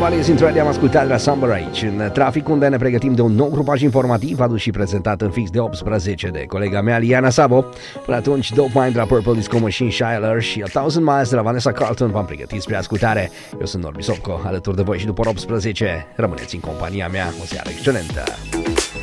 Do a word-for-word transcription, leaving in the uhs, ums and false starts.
Cavaliers in Trade am ascultat de la Summer aici, în trafic, unde ne pregătim de un nou grupaj informativ adus și prezentat în fix de optsprezece de colega mea, Liana Sabo. Până atunci, Dope Mind de la Purple Disco Machine, Shiler și A Thousand Miles de la Vanessa Carlton v-am pregătit spre ascultare. Eu sunt Norbi Sopco, alături de voi și după optsprezece. Rămâneți în compania mea, o seară excelentă!